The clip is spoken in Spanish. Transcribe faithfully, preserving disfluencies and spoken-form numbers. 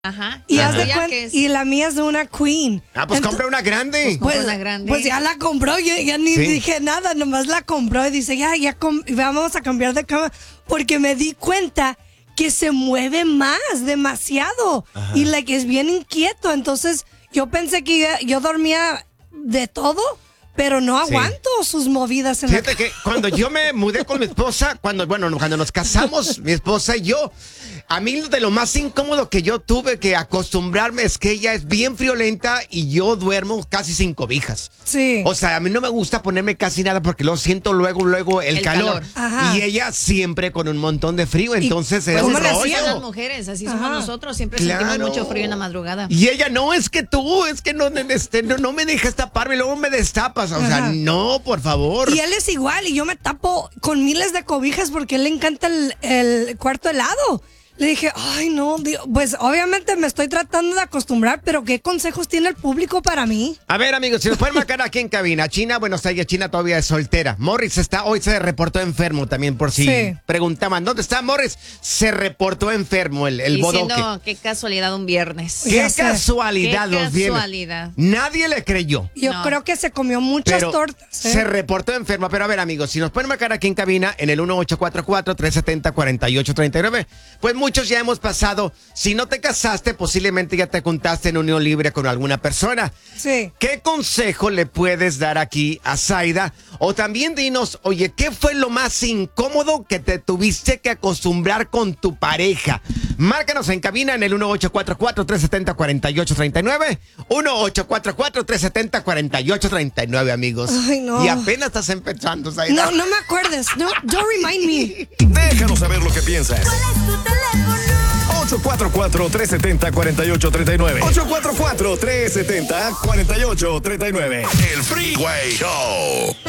Ajá. Y, ¿La haz de tuya cuen- qué es? y la mía es de una queen. Ah, pues Ento- compra una grande. Pues, Compra una grande. pues ya la compró, yo ya ni Sí. dije nada, nomás la compró y dice, ya, ya com- vamos a cambiar de cama, porque me di cuenta que se mueve más, demasiado, Ajá. y like, es bien inquieto, entonces yo pensé que ya- yo dormía de todo, pero no Sí. aguanto sus movidas en la Fíjate que cuando yo me mudé con mi esposa, cuando, bueno, cuando nos casamos, mi esposa y yo, a mí de lo más incómodo que yo tuve que acostumbrarme es que ella es bien friolenta y yo duermo casi sin cobijas. Sí. O sea, a mí no me gusta ponerme casi nada porque lo siento luego, luego el, El calor. calor. Ajá. Y ella siempre con un montón de frío, entonces pues, era ¿cómo un le rollo. hacían Las mujeres, así somos Ajá. nosotros, siempre Claro. sentimos mucho frío en la madrugada. Y ella, no, es que tú, es que no, este, no, no me dejas taparme, luego me destapas. O sea, Ajá. no, por favor. Y él es igual, y yo me tapo con miles de cobijas porque a él le encanta el, el cuarto helado. Le dije, ay, no, Dios. Pues obviamente me estoy tratando de acostumbrar, pero ¿qué consejos tiene el público para mí? A ver, amigos, si nos pueden marcar aquí en cabina. China, bueno, está ella, China todavía es soltera. Morris está, hoy se reportó enfermo también, por si Sí. preguntaban, ¿dónde está Morris? Se reportó enfermo el, el bodoque. Diciendo, qué casualidad un viernes. Qué Ya sé. casualidad Qué los viernes. casualidad. Nadie le creyó. Yo No. creo que se comió muchas Pero tortas. ¿eh? se reportó enferma. Pero a ver, amigos, si nos pueden marcar aquí en cabina en el uno ocho cuatro cuatro, tres siete cero, cuatro ocho tres nueve, pues muchos ya hemos pasado. Si no te casaste, posiblemente ya te juntaste en unión libre con alguna persona. Sí. ¿Qué consejo le puedes dar aquí a Zaida? O también dinos, oye, ¿qué fue lo más incómodo que te tuviste que acostumbrar con tu pareja? Márcanos en cabina en el uno ocho cuatro cuatro, tres siete cero, cuatro ocho tres nueve. uno ocho cuatro cuatro, tres siete cero, cuatro ocho tres nueve, amigos. Ay, no. Y apenas estás empezando, Zaida. No, no me acuerdes. No, don't remind me. Déjanos saber lo que piensas. ¿Cuál es tu teléfono? ocho cuatro cuatro, tres siete cero, cuatro ocho tres nueve. ocho cuatro cuatro, tres siete cero, cuatro ocho tres nueve. El Freeway Show.